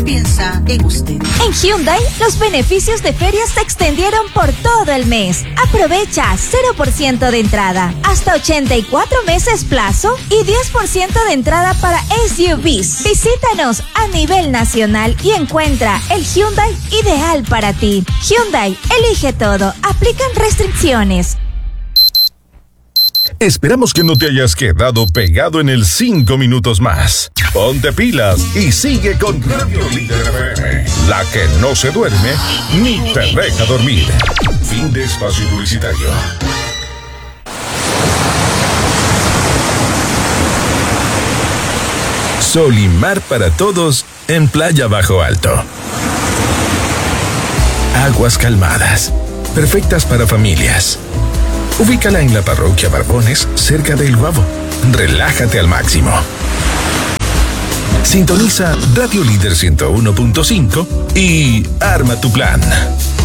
piensa en usted. En Hyundai, los beneficios de ferias se extendieron por todo el mes. Aprovecha 0% de entrada, hasta 84 meses plazo y 10% de entrada para SUVs. Visítanos a nivel nacional y encuentra el Hyundai ideal para ti. Hyundai, elige todo. Aplican restricciones. Esperamos que no te hayas quedado pegado en el 5 minutos más. Ponte pilas y sigue con Radio Líder FM, la que no se duerme ni te deja dormir. Fin de espacio publicitario. Sol y mar para todos en Playa Bajo Alto. Aguas calmadas, perfectas para familias. Ubícala en la parroquia Barbones, cerca del Guavo. Relájate al máximo. Sintoniza Radio Líder 101.5 y arma tu plan.